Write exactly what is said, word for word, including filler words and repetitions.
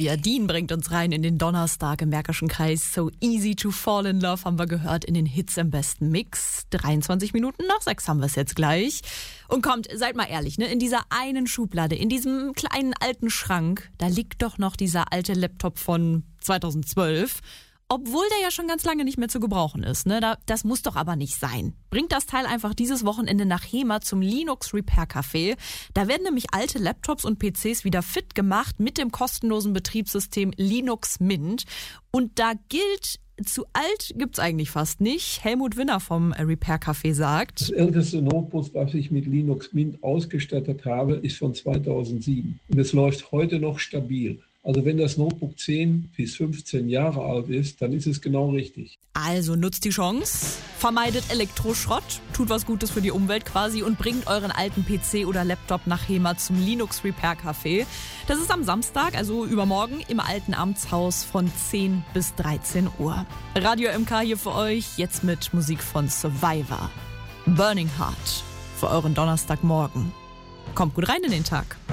wir. Dean bringt uns rein in den Donnerstag im Märkischen Kreis. So easy to fall in love haben wir gehört in den Hits im besten Mix. dreiundzwanzig Minuten nach sechs haben wir es jetzt gleich. Und kommt, seid mal ehrlich, ne, in dieser einen Schublade, in diesem kleinen alten Schrank, da liegt doch noch dieser alte Laptop von zweitausendzwölf. Obwohl der ja schon ganz lange nicht mehr zu gebrauchen ist. Ne? Da, das muss doch aber nicht sein. Bringt das Teil einfach dieses Wochenende nach HEMA zum Linux Repair Café. Da werden nämlich alte Laptops und P Cs wieder fit gemacht mit dem kostenlosen Betriebssystem Linux Mint. Und da gilt, zu alt gibt's eigentlich fast nicht. Helmut Winner vom Repair Café sagt: Das älteste Notebook, was ich mit Linux Mint ausgestattet habe, ist von zweitausendsieben. Und es läuft heute noch stabil. Also wenn das Notebook zehn bis fünfzehn Jahre alt ist, dann ist es genau richtig. Also nutzt die Chance, vermeidet Elektroschrott, tut was Gutes für die Umwelt quasi und bringt euren alten P C oder Laptop nach HEMA zum Linux Repair Café. Das ist am Samstag, also übermorgen, im alten Amtshaus von zehn bis dreizehn Uhr. Radio M K hier für euch, jetzt mit Musik von Survivor. Burning Heart für euren Donnerstagmorgen. Kommt gut rein in den Tag.